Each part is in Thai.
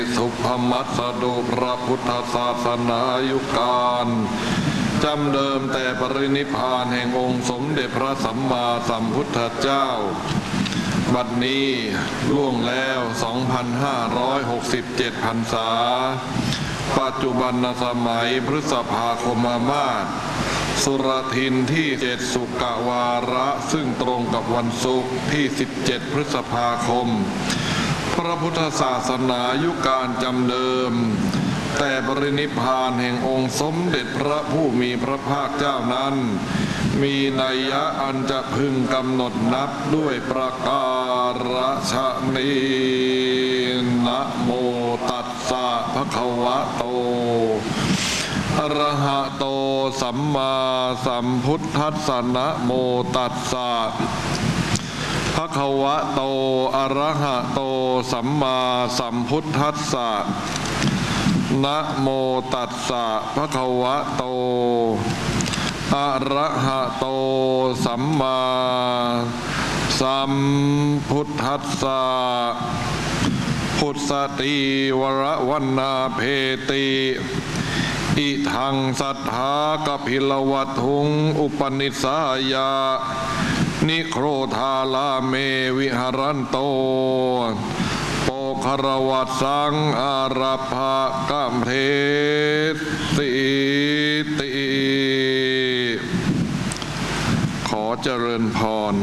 สุภมัสสดุพระพุทธศาสนายุคการจำเดิมแต่ปรินิพพานแห่งองค์สมเด็จพระสัมมาสัมพุทธเจ้าบัดนี้ล่วงแล้ว 2,567 พรรษาปัจจุบันสมัยพฤษภาคมมาสสุรทินที่7สุกวาระซึ่งตรงกับวันศุกร์ที่17พฤษภาคมพระพุทธศาสนายุคการจำเดิมแต่ปรินิพพานแห่งองค์สมเด็จพระผู้มีพระภาคเจ้านั้นมีนัยยะอันจะพึงกำหนดนับด้วยประการฉนี้นะโมตัสสะภะคะวะโตอะระหะโตสัมมาสัมพุทธัสสะนะโมตัสสะภะคะวะโตอะระหะโตสัมมาสัมพุทธัสสะนะโมตัสสะภะคะวะโตอะระหะโตสัมมาสัมพุทธัสสะพุทธติวรวันนาเพติอิทังสัทธากพิลวัตถุงอุปนิสายานิโครธาลาเมวิหรันโตโปคารวัตสังอาราภะกัมเพติติขอเจริญพร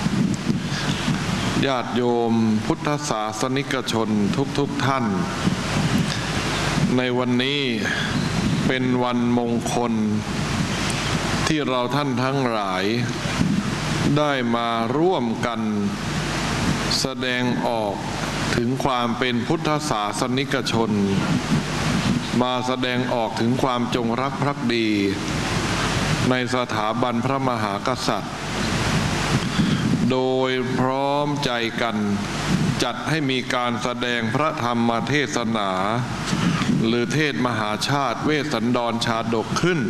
ญาติโยมพุทธศาสนิกชนทุกท่านในวันนี้เป็นวันมงคลที่เราท่านทั้งหลายได้มาร่วมกันแสดงออกถึงความเป็นพุทธศาสนิกชนมาแสดงออกถึงความจงรักภักดีในสถาบันพระมหากษัตริย์โดยพร้อมใจกันจัดให้มีการแสดงพระธรรมเทศนาหรือเทศมหาชาติเวสสันดรชาดกขึ้น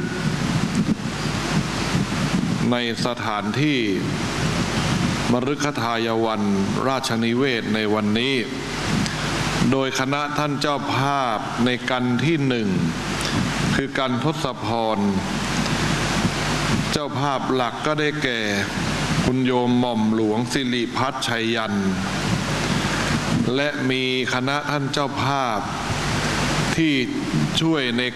ในสถานที่มฤคทายวันราชนิเวศในวันนี้โดยคณะท่านเจ้าภาพในกันที่หนึ่งคือกันทศพรเจ้าภาพหลักก็ได้แก่คุณโยมหม่อมหลวงสิริพัฒน์ชัยยันและมีคณะท่านเจ้าภาพที่ช่วยใน